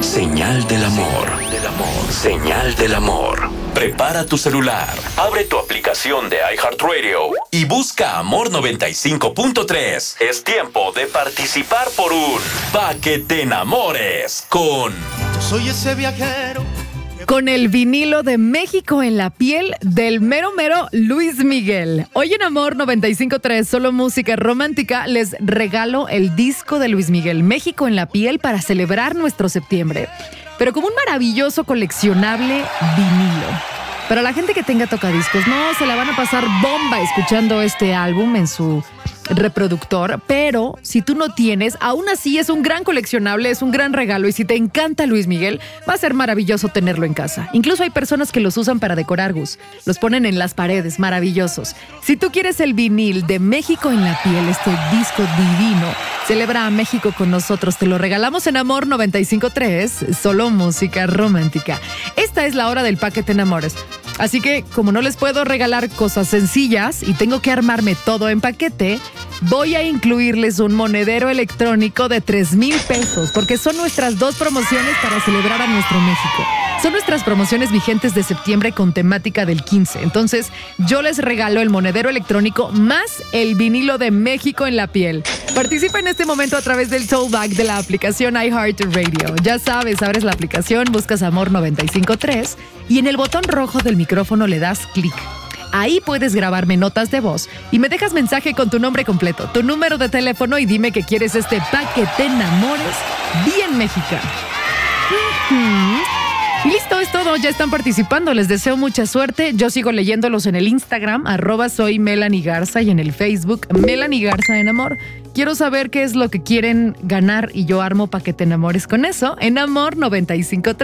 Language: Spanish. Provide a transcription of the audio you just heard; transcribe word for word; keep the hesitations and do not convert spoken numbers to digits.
Señal del amor. Señal del amor. Prepara tu celular, abre tu aplicación de iHeartRadio y busca Amor noventa y cinco punto tres. Es tiempo de participar por un Pa' que te enamores con... Soy ese viajero. Con el vinilo de México en la piel del mero mero Luis Miguel. Hoy en Amor noventa y cinco punto tres, solo música romántica, les regalo el disco de Luis Miguel, México en la piel, para celebrar nuestro septiembre. Pero como un maravilloso coleccionable vinilo. Para la gente que tenga tocadiscos, no, se la van a pasar bomba escuchando este álbum en su reproductor, pero si tú no tienes, aún así es un gran coleccionable, es un gran regalo, y si te encanta Luis Miguel, va a ser maravilloso tenerlo en casa. Incluso hay personas que los usan para decorar, Gus. Los ponen en las paredes, maravillosos. Si tú quieres el vinil de México en la piel, este disco divino, celebra a México con nosotros. Te lo regalamos en Amor noventa y cinco punto tres, solo música romántica. Esta es la hora del Pa' que te enamores. Así que, como no les puedo regalar cosas sencillas y tengo que armarme todo en paquete, voy a incluirles un monedero electrónico de tres mil pesos, porque son nuestras dos promociones para celebrar a nuestro México. Son nuestras promociones vigentes de septiembre con temática del quince. Entonces, yo les regalo el monedero electrónico más el vinilo de México en la piel. Participa en este momento a través del tollback de la aplicación iHeartRadio. Ya sabes, abres la aplicación, buscas Amor noventa y cinco punto tres y en el botón rojo del micrófono le das clic. Ahí puedes grabarme notas de voz y me dejas mensaje con tu nombre completo, tu número de teléfono y dime que quieres este Pa' que te enamores bien mexicano. Uh-huh. Y listo, es todo, ya están participando, les deseo mucha suerte. Yo sigo leyéndolos en el Instagram, arroba soy Melanie Garza, y en el Facebook, Melanie Garza en Amor. Quiero saber qué es lo que quieren ganar y yo armo Pa' que te enamores con eso en Amor noventa y cinco punto tres.